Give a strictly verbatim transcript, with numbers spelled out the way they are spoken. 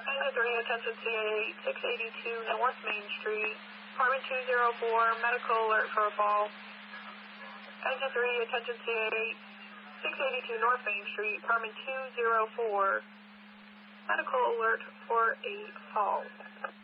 Engine three, attention C A eight, six eighty-two North Main Street. Department two oh four, medical alert for a fall. Engine three, attention C A eight, six eighty-two North Main Street. Department two oh four, medical alert for a fall.